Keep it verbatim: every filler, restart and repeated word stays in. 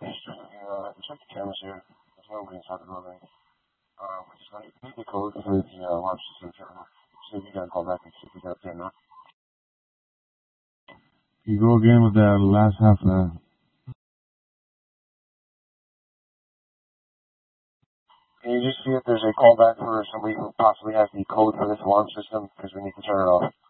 Uh, check the cameras here. There's nobody inside the building. Um, we just need the code for the uh, launch system terminal. See if you got a call back and see if we got update or not. You go again with that last half of that. Can you just see if there's a callback for somebody who possibly has the code for this alarm system? Because we need to turn it off.